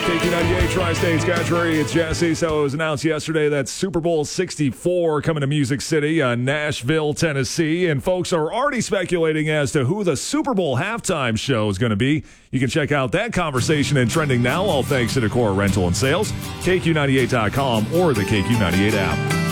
KQ98 Tri-State's Gadgery. It's Jesse. So it was announced yesterday that Super Bowl 64 coming to Music City, Nashville, Tennessee. And folks are already speculating as to who the Super Bowl halftime show is going to be. You can check out that conversation and trending now, all thanks to Decor Rental and Sales, KQ98.com or the KQ98 app.